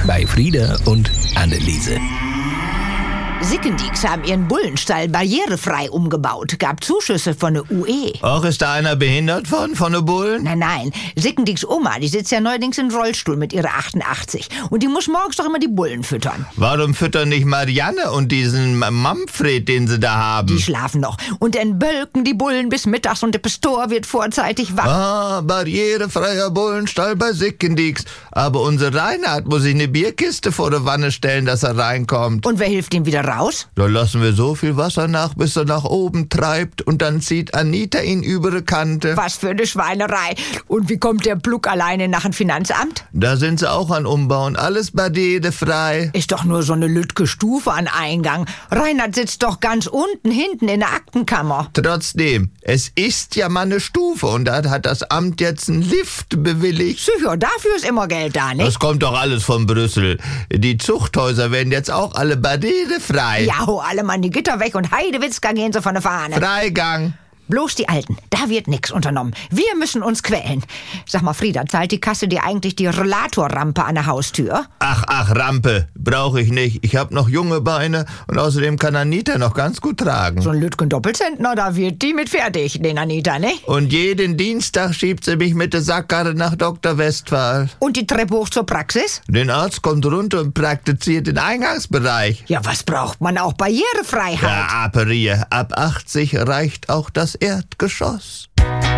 bei Frieda und Anneliese. Sickendieks haben ihren Bullenstall barrierefrei umgebaut. Gab Zuschüsse von der UE. Auch ist da einer behindert von den Bullen? Nein. Sickendieks Oma, die sitzt ja neuerdings im Rollstuhl mit ihrer 88. Und die muss morgens doch immer die Bullen füttern. Warum füttern nicht Marianne und diesen Manfred, den sie da haben? Die schlafen noch. Und dann bölken die Bullen bis mittags und der Pastor wird vorzeitig wach. Barrierefreier Bullenstall bei Sickendieks. Aber unser Reinhard muss sich eine Bierkiste vor der Wanne stellen, dass er reinkommt. Und wer hilft ihm wieder raus? Da lassen wir so viel Wasser nach, bis er nach oben treibt. Und dann zieht Anita ihn über die Kante. Was für eine Schweinerei. Und wie kommt der Pluck alleine nach dem Finanzamt? Da sind sie auch an Umbauen. Alles barrierefrei. Ist doch nur so eine lütge Stufe an Eingang. Reinhard sitzt doch ganz unten hinten in der Aktenkammer. Trotzdem, es ist ja mal eine Stufe. Und da hat das Amt jetzt einen Lift bewilligt. Sicher, dafür ist immer Geld da, nicht? Das kommt doch alles von Brüssel. Die Zuchthäuser werden jetzt auch alle barrierefrei. Ja, hau alle Mann die Gitter weg und Heidewitzka gehen sie von der Fahne. Freigang. Bloß die Alten, da wird nix unternommen. Wir müssen uns quälen. Sag mal, Frieda, zahlt die Kasse dir eigentlich die Rollatorrampe an der Haustür? Ach, Rampe, brauche ich nicht. Ich habe noch junge Beine und außerdem kann Anita noch ganz gut tragen. So ein Lütgen Doppelzentner, da wird die mit fertig, den Anita, ne? Und jeden Dienstag schiebt sie mich mit der Sackkarre nach Dr. Westphal. Und die Treppe hoch zur Praxis? Den Arzt kommt runter und praktiziert den Eingangsbereich. Ja, was braucht man auch? Barrierefreiheit. Ja, Aperier, ab 80 reicht auch das Erdgeschoss.